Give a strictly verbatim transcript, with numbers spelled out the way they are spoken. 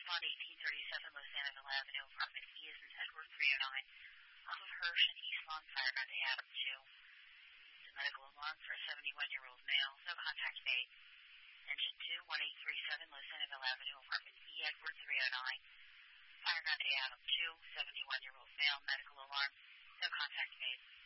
on eighteen thirty-seven Los Sanibel Avenue, apartment E is in Edward three oh nine. Off of Hirsch and East Lawn, fire on to Adam two. The medical alarm for a seventy-one-year-old male. No contact made. Engine two, one eight three seven Los Sanibel Avenue, apartment E, Edward three oh nine. Fire on to Adam two, seventy-one-year-old male. Medical alarm. No contact made.